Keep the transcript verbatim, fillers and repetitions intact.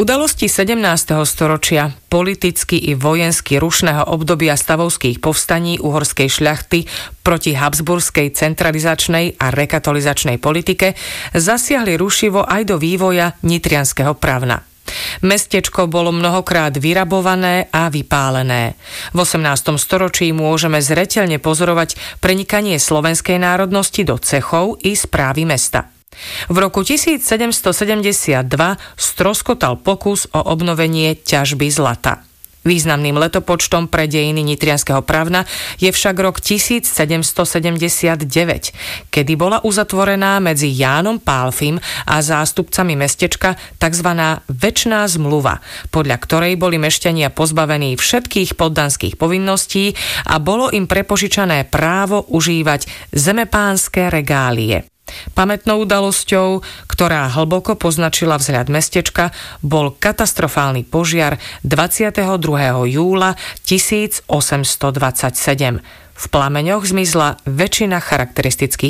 Udalosti sedemnásteho storočia, politicky i vojensky rušného obdobia stavovských povstaní uhorskej šľachty proti habsburskej centralizačnej a rekatolizačnej politike zasiahli rušivo aj do vývoja nitrianskeho pravna. Mestečko bolo mnohokrát vyrabované a vypálené. V osemnástom storočí môžeme zreteľne pozorovať prenikanie slovenskej národnosti do cechov i správy mesta. V roku tisícsedemstosedemdesiatdva stroskotal pokus o obnovenie ťažby zlata. Významným letopočtom pre dejiny nitrianskeho pravna je však rok tisícsedemstosedemdesiatdeväť, kedy bola uzatvorená medzi Jánom Pálfym a zástupcami mestečka tzv. Večná zmluva, podľa ktorej boli mešťania pozbavení všetkých poddanských povinností a bolo im prepožičané právo užívať zemepánske regálie. Pamätnou udalosťou, ktorá hlboko poznačila vzhľad mestečka, bol katastrofálny požiar dvadsiateho druhého júla tisícosemstodvadsaťsedem. V plameňoch zmizla väčšina charakteristických